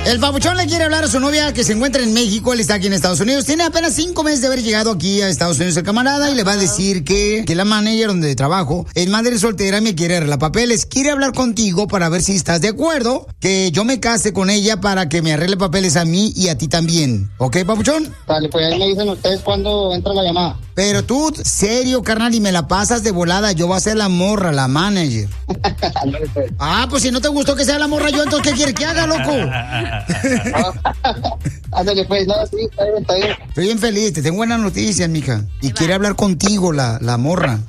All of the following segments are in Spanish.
El papuchón le quiere hablar a su novia que se encuentra en México. Él está aquí en Estados Unidos. Tiene apenas 5 meses de haber llegado aquí a Estados Unidos el camarada y le va a decir que la manager donde trabajo es madre soltera y me quiere arreglar papeles. Quiere hablar contigo para ver si estás de acuerdo que yo me case con ella para que me arregle papeles a mí y a ti también. ¿Ok, papuchón? Dale, pues ahí me dicen ustedes cuando entra la llamada. Pero tú, serio, carnal, y me la pasas de volada. Yo voy a ser la morra, la manager. Pues si no te gustó que sea la morra yo, entonces ¿qué quieres que haga, loco? Ándale, pues, no, sí, está bien, está bien. Estoy bien feliz, te tengo buenas noticias, mija. Y quiere hablar contigo, la morra.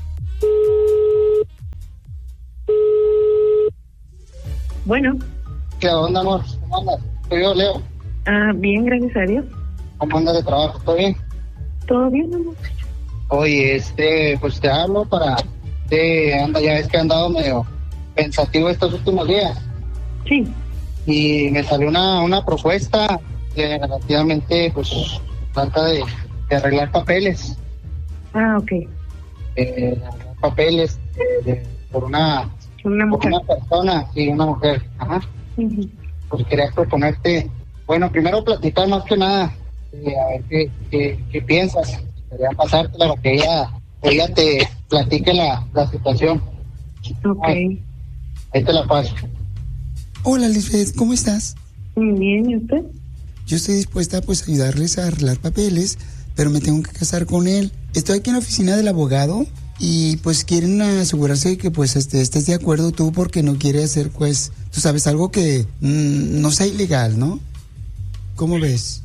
Bueno. ¿Qué onda, amor? ¿Cómo andas? Soy yo, Leo. Bien, gracias a Dios. ¿Cómo andas de trabajo? ¿Todo bien? Todo bien, amor. Oye, pues te hablo para... ya ves que he andado medio pensativo estos últimos días. Sí. Y me salió una propuesta que relativamente, pues, trata de arreglar papeles. Ok. Arreglar papeles por una mujer. Por una persona, sí, una mujer. Ajá. Uh-huh. Pues quería proponerte, bueno, primero platicar más que nada, a ver qué piensas. Quería pasártela para que ella te platique la situación. Ok. Ahí te la paso. Hola, Lisbeth, ¿cómo estás? Bien, ¿y usted? Yo estoy dispuesta pues a ayudarles a arreglar papeles, pero me tengo que casar con él. Estoy aquí en la oficina del abogado y pues quieren asegurarse de que pues estés de acuerdo tú, porque no quiere hacer pues, tú sabes, algo que no sea ilegal, ¿no? ¿Cómo ves?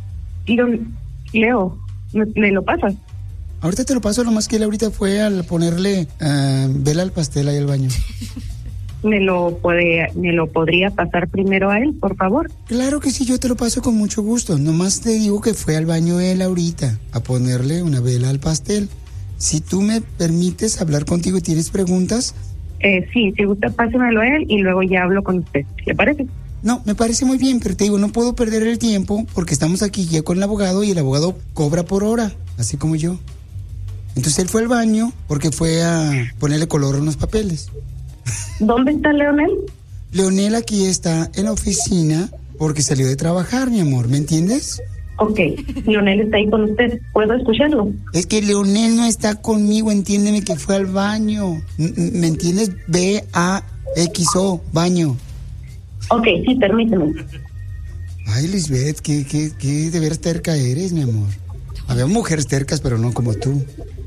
Leo, ¿me lo pasas? Ahorita te lo paso, nomás que él ahorita fue al ponerle vela al pastel ahí al baño. ¿Me lo podría pasar primero a él, por favor? Claro que sí, yo te lo paso con mucho gusto. Nomás te digo que fue al baño él ahorita a ponerle una vela al pastel. Si tú me permites hablar contigo y tienes preguntas... Sí, si gusta, pásemelo a él y luego ya hablo con usted. ¿Le parece? No, me parece muy bien, pero te digo, no puedo perder el tiempo porque estamos aquí ya con el abogado y el abogado cobra por hora, así como yo. Entonces él fue al baño porque fue a ponerle color a unos papeles. ¿Dónde está Leonel? Leonel aquí está en la oficina porque salió de trabajar, mi amor, ¿me entiendes? Ok, Leonel está ahí con usted, ¿puedo escucharlo? Es que Leonel no está conmigo, entiéndeme que fue al baño, ¿me entiendes? B-A-X-O, baño. Ok, sí, permíteme. Ay, Lisbeth, qué de veras terca eres, mi amor. Había mujeres tercas, pero no como tú.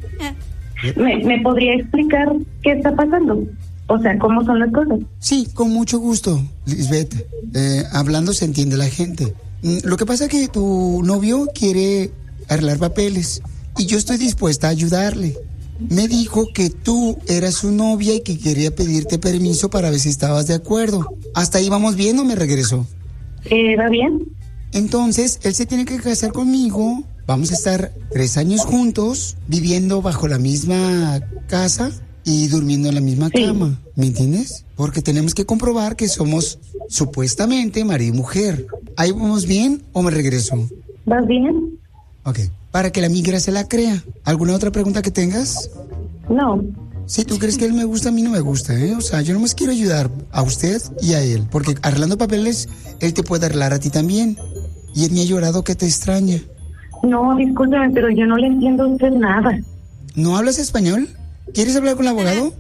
¿Me podría explicar qué está pasando? O sea, ¿cómo son las cosas? Sí, con mucho gusto, Lisbeth. Hablando se entiende la gente. Lo que pasa es que tu novio quiere arreglar papeles y yo estoy dispuesta a ayudarle. Me dijo que tú eras su novia y que quería pedirte permiso para ver si estabas de acuerdo. Hasta ahí vamos bien, ¿o me regresó? ¿Va bien? Entonces, él se tiene que casar conmigo. Vamos a estar 3 años juntos, viviendo bajo la misma casa y durmiendo en la misma cama, ¿me entiendes? Porque tenemos que comprobar que somos supuestamente marido y mujer. ¿Ahí vamos bien o me regreso? ¿Vas bien? Ok, para que la migra se la crea. ¿Alguna otra pregunta que tengas? No. Si tú crees que él me gusta, a mí no me gusta, ¿eh? O sea, yo nomás quiero ayudar a usted y a él, porque arreglando papeles, él te puede arreglar a ti también. Y él me ha llorado que te extraña. No, discúlpeme, pero yo no le entiendo a usted nada. ¿No hablas español? ¿Quieres hablar con el abogado?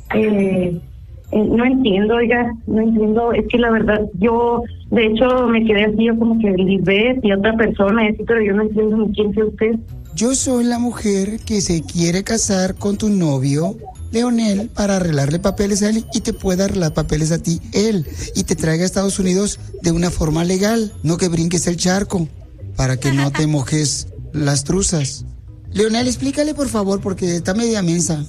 No entiendo, oiga, no entiendo. Es que la verdad, yo, de hecho, me quedé así, yo como que Lisbeth y otra persona, así, pero yo no entiendo ni quién sea usted. Yo soy la mujer que se quiere casar con tu novio, Leonel, para arreglarle papeles a él y te pueda arreglar papeles a ti, él, y te traiga a Estados Unidos de una forma legal, no que brinques el charco, para que no te mojes las truzas. Leonel, explícale, por favor, porque está media mensa.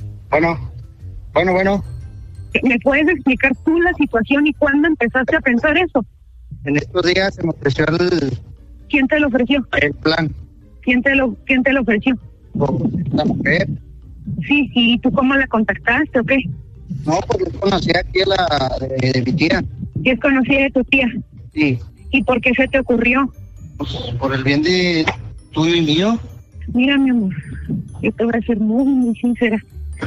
Bueno. ¿Me puedes explicar tú la situación y cuándo empezaste a pensar eso? En estos días se me ofreció ¿Quién te lo ofreció? el plan. ¿Quién te lo ofreció? La mujer. Sí, ¿y tú cómo la contactaste o qué? No, pues yo conocí aquí a la de mi tía. ¿Y es conocida de tu tía? Sí. ¿Y por qué se te ocurrió? Pues por el bien de tuyo y mío. Mira, mi amor, yo te voy a ser muy, muy sincera.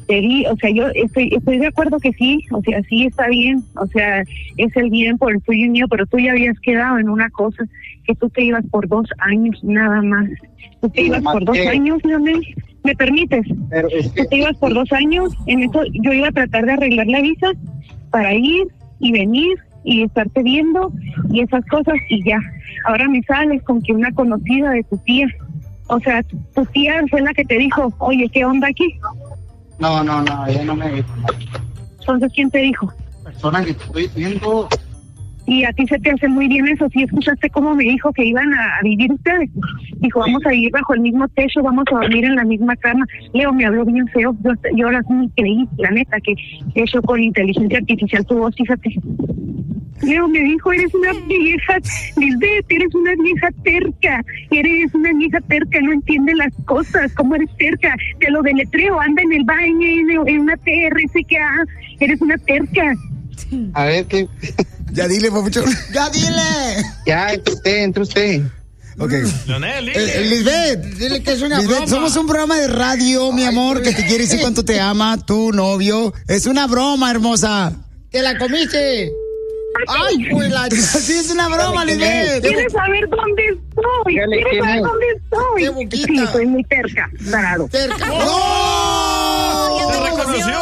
te di, o sea, yo estoy de acuerdo que sí, o sea, sí está bien, o sea, es el bien por el tuyo y mío, pero tú ya habías quedado en una cosa, que tú te ibas por 2 años nada más. Tú te ibas por 2 años, Leonel, ¿me permites? Pero es que... Tú te ibas por 2 años, en eso yo iba a tratar de arreglar la visa para ir y venir y estarte viendo y esas cosas y ya. Ahora me sales con que una conocida de tu tía, o sea, tu tía fue la que te dijo, oye, ¿qué onda aquí? No, ella no me dijo nada. Entonces, ¿quién te dijo? Persona que te estoy viendo. Y a ti se te hace muy bien eso. ¿Sí escuchaste cómo me dijo que iban a vivir ustedes? Dijo, vamos a vivir bajo el mismo techo, vamos a dormir en la misma cama. Leo me habló bien feo. Yo ahora sí creí, la neta, que hecho con inteligencia artificial tu voz, fíjate. Leo me dijo, eres una vieja, Lisbeth, eres una vieja terca, no entiende las cosas, ¿cómo eres terca? Te lo deletreo, anda en el baño, en una TRCK, eres una terca. A ver, ¿qué? Ya dile, papuchón. ¡Ya dile! Ya, entre usted. Ok. Leonel, Lisbeth, dile que es una Lisbeth, broma. somos un programa de radio, mi amor, que te quiere decir cuánto te ama tu novio. Es una broma, hermosa. ¡Te la comiste! ¡Ay, pues la... Sí, es una broma, Lisbeth. ¿Quieres saber dónde estoy? ¿Quieres saber dónde estoy? ¡Qué boquita! Sí, soy muy terca, tarado. Cerca. ¡No! ¡Ya te reconoció!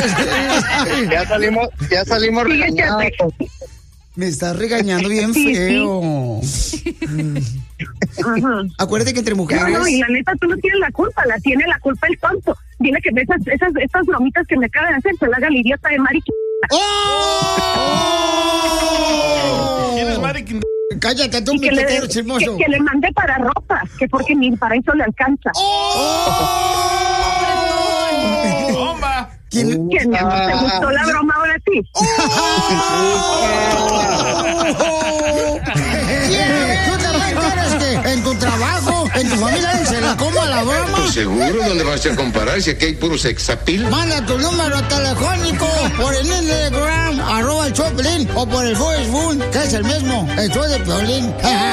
Ya salimos regañados. Me estás regañando bien Sí, feo. Ajá. Acuérdate que entre mujeres... No, y la neta, tú no tienes la culpa, la tiene la culpa el tonto. Dile que esas bromitas que me acaba de hacer se la haga el idiota de Mari. ¡Oh! ¿Quién es Mari Quintana? Cállate tú, Y mi tetero chismoso. que le mande para ropa, que porque ni para eso le alcanza. ¡Bomba! ¿Quién? ¿Qué, mi amor, te gustó la broma ahora sí? ¿Tú también quieres que en tu trabajo, en tu familia, se la coma la broma? Pues seguro, ¿dónde vas a comparar si aquí hay puro sexapil? Manda tu número telefónico por el Instagram, @el Choplin, o por el Facebook, que es el mismo, el show de Piolín.